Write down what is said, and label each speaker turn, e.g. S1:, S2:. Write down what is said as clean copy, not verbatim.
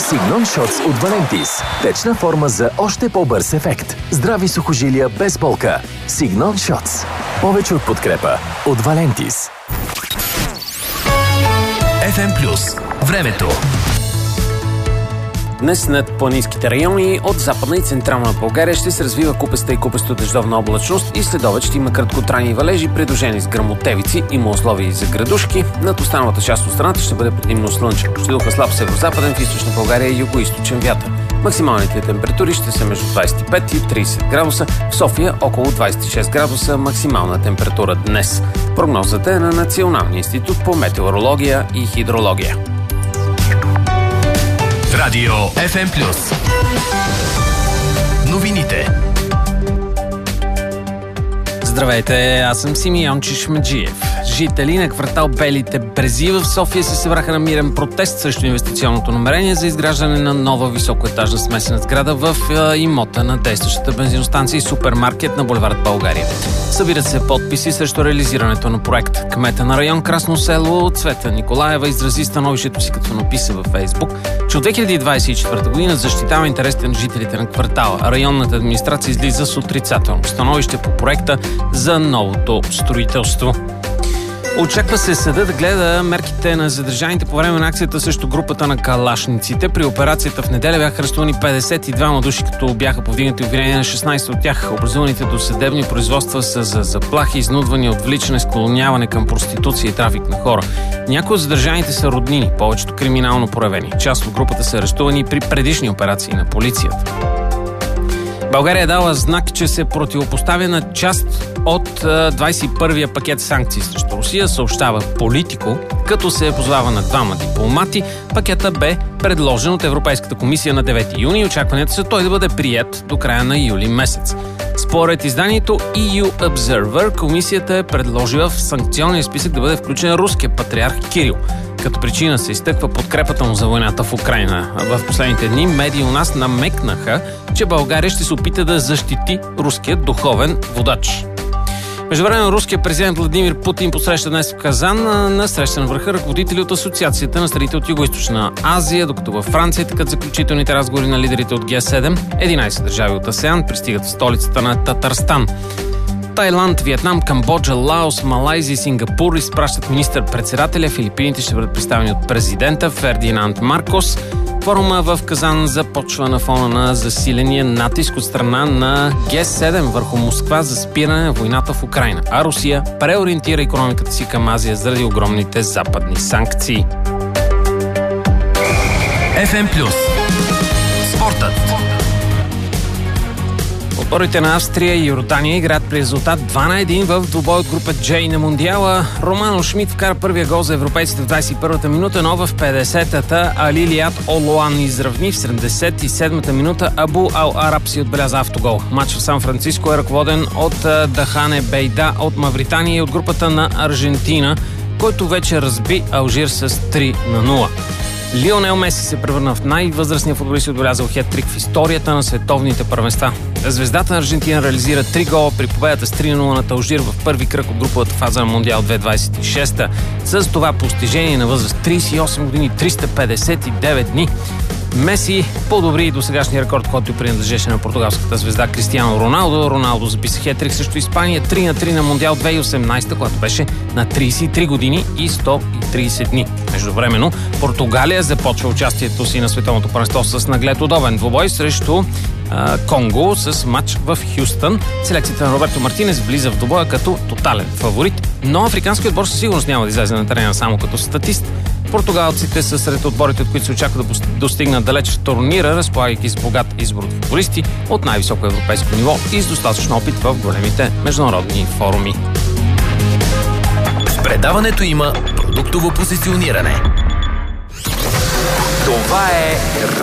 S1: Signon Shots от Valentis. Течна форма за още по-бърз ефект. Здрави сухожилия без болка. Signon Shots. Повече от подкрепа от Valentis.
S2: FM+. Времето.
S3: Днес над планинските райони от Западна и Централна България ще се развива купеста и купесто дъждовна облачност и следобед ще има краткотрайни валежи, придружени с гръмотевици, има условия и за градушки. Над останалата част от страната ще бъде предимно слънчево. Ще духа слаб северозападен, в източна България и югоизточен вятър. Максималните температури ще са между 25 и 30 градуса. В София около 26 градуса максимална температура днес. Прогнозата е на Националния институт по метеорология и хидрология.
S2: Радио FM+. Новините.
S3: Здравейте, аз съм Симеон Чишмеджиев. Жители на квартал Белите брези в София се събраха на мирен протест срещу инвестиционното намерение за изграждане на нова високоетажна смесена сграда в имота на действащата бензиностанция и супермаркет на булевард България. Събират се подписи срещу реализирането на проект. Кмета на район Красно село Цвета Николаева изрази становището си, като написа във Фейсбук, че от 2024 година защитава интересите на жителите на квартала. Районната администрация излиза с отрицателно становище по проекта за новото строителство. Очаква се съда да гледа мерките на задържаните по време на акцията срещу групата на калашниците. При операцията в неделя бяха арестувани 52 души, като бяха повдигнати обвинения на 16 от тях. Образуваните досъдебни производства са за заплахи, изнудвания, отвличане, склоняване към проституция и трафик на хора. Някои от задържаните са роднини, повечето криминално проявени. Част от групата са арестувани при предишни операции на полицията. България е дала знак, че се противопоставя на част от 21-я пакет санкции срещу Русия, съобщава Политико, като се позовава на двама дипломати. Пакета бе предложен от Европейската комисия на 9 юни и очакванията са той да бъде приет до края на юли месец. Според изданието EU Observer, комисията е предложила в санкционния списък да бъде включен руския патриарх Кирил. Като причина се изтъква подкрепата му за войната в Украйна. В последните дни медии у нас намекнаха, че България ще се опита да защити руският духовен водач. Междувременно руският президент Владимир Путин посреща днес в Казан на среща на върха ръководители от Асоциацията на страните от Югоизточна Азия, докато във Франция текат заключителните разговори на лидерите от Г7. 11 държави от АСЕАН пристигат в столицата на Татарстан. Тайланд, Виетнам, Камбоджа, Лаос, Малайзия и Сингапур изпращат министър-председателя. Филипините ще бъдат представени от президента Фердинанд Маркос. Форума в Казан започва на фона на засиления натиск от страна на Г7 върху Москва за спиране на войната в Украйна, а Русия преориентира икономиката си към Азия заради огромните западни санкции.
S2: FM+. Спортът.
S3: Отборите на Австрия и Йордания играят при резултат 2-1 в двубой от група J на Мондиала. Романо Шмидт вкара първия гол за европейците в 21-та минута, но в 50-та Али Лиат Олоан изравни. В 77-та минута Абу Ал Араб си отбеляза автогол. Матч в Сан Франциско е ръководен от Дахане Бейда от Мавритания и от групата на Аржентина, който вече разби Алжир с 3-0. Лионел Меси се превърна в най-възрастния футболист и отбелязал хет-трик в историята на световните първенства. Звездата на Аржентина реализира 3 гола при победата с 3-0 над Алжир в първи кръг от груповата фаза на Мондиал 2026. С това постижение на възраст 38 години, 359 дни, Меси подобри и досегашния рекорд, който принадлежеше на португалската звезда Кристиано Роналдо. Роналдо записа хет-трик срещу Испания 3-3 на Мондиал 2018, когато беше на 33 години и 130 дни. Междувременно, Португалия започва участието си на световното първенство с наглед удобен двубой срещу Конго с матч в Хюстън. Селекцията на Роберто Мартинес влиза в двубоя като тотален фаворит, но африканският отбор със сигурност няма да излезе на терена само като статист. Португалците са сред отборите, от които се очаква да достигнат далеч в турнира, разполагайки с богат избор от футболисти от най-високо европейско ниво и с достатъчно опит в големите международни форуми.
S2: В предаването има продуктово позициониране.
S1: Това е